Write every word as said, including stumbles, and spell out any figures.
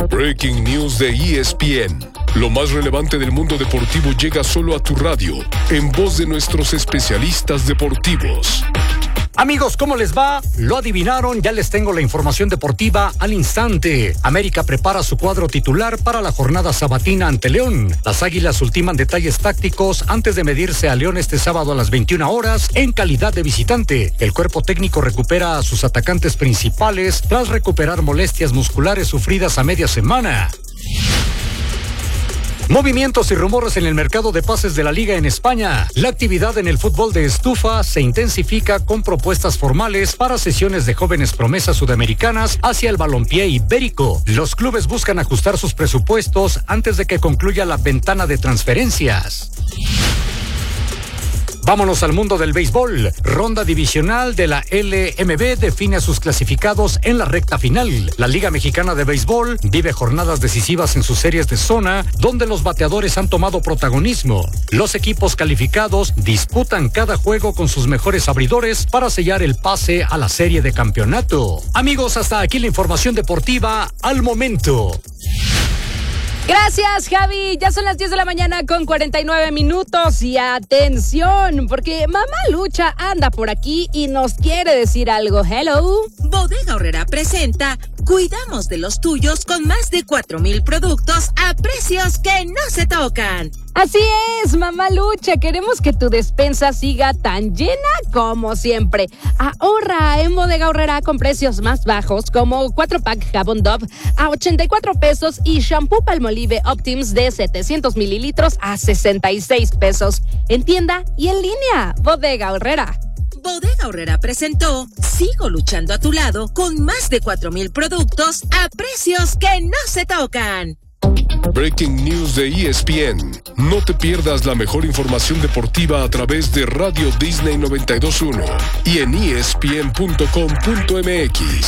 Breaking News de E S P N. Lo más relevante del mundo deportivo llega solo a tu radio, en voz de nuestros especialistas deportivos. Amigos, ¿cómo les va? Lo adivinaron, ya les tengo la información deportiva al instante. América prepara su cuadro titular para la jornada sabatina ante León. Las Águilas ultiman detalles tácticos antes de medirse a León este sábado a las veintiuna horas en calidad de visitante. El cuerpo técnico recupera a sus atacantes principales tras recuperar molestias musculares sufridas a media semana. Movimientos y rumores en el mercado de pases de la Liga en España. La actividad en el fútbol de estufa se intensifica con propuestas formales para sesiones de jóvenes promesas sudamericanas hacia el balompié ibérico. Los clubes buscan ajustar sus presupuestos antes de que concluya la ventana de transferencias. Vámonos al mundo del béisbol. Ronda divisional de la L M B define a sus clasificados en la recta final. La Liga Mexicana de Béisbol vive jornadas decisivas en sus series de zona, donde los bateadores han tomado protagonismo. Los equipos calificados disputan cada juego con sus mejores abridores para sellar el pase a la serie de campeonato. Amigos, hasta aquí la información deportiva al momento. Gracias, Javi. Ya son las diez de la mañana con cuarenta y nueve minutos y atención, porque Mamá Lucha anda por aquí y nos quiere decir algo. Hello. Bodega Aurrera presenta Cuidamos de los tuyos con más de cuatro mil productos a precios que no se tocan. Así es, Mamá Lucha, queremos que tu despensa siga tan llena como siempre. Ahorra en Bodega Aurrera con precios más bajos como cuatro pack Jabón Dove a ochenta y cuatro pesos y shampoo Palmolive Optims de setecientos mililitros a sesenta y seis pesos. En tienda y en línea, Bodega Aurrera. Bodega Aurrera presentó Sigo luchando a tu lado con más de cuatro mil productos a precios que no se tocan. Breaking News de E S P N. No te pierdas la mejor información deportiva a través de Radio Disney noventa y dos punto uno y en E S P N punto com punto M X.